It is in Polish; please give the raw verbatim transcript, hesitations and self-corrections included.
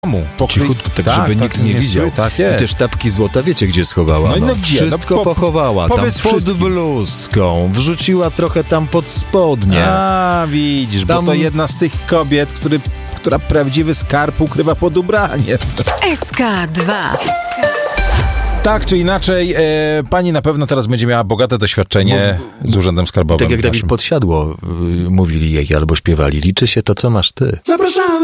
domu. Pokry... Cichutko, tak, tak żeby tak, nikt nie, nie widział. Tak jest. I te sztabki złota wiecie, gdzie schowała? No i no no, gdzie? Wszystko No po- pochowała. Tam powiedz pod wszystkim. bluzką. Wrzuciła trochę tam pod spodnie. A, widzisz, Tam- bo to jedna z tych kobiet, który, która prawdziwy skarb ukrywa pod ubraniem. S K dwa. Tak czy inaczej, e, pani na pewno teraz będzie miała bogate doświadczenie z Urzędem Skarbowym. Tak jak Dawid naszym. Podsiadło y, mówili jej albo śpiewali. Liczy się to, co masz ty. Zapraszamy